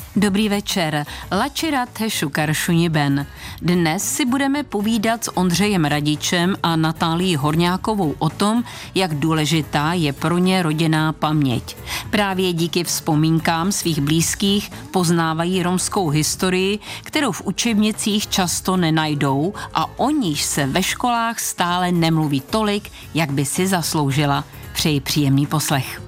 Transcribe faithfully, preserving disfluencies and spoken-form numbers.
Dobrý večer. Lačirat šukar šuniben. Dnes si budeme povídat s Ondřejem Radičem a Natálií Horňákovou o tom, jak důležitá je pro ně rodinná paměť. Právě díky vzpomínkám svých blízkých poznávají romskou historii, kterou v učebnicích často nenajdou a o níž se ve školách stále nemluví tolik, jak by si zasloužila. Přeji příjemný poslech.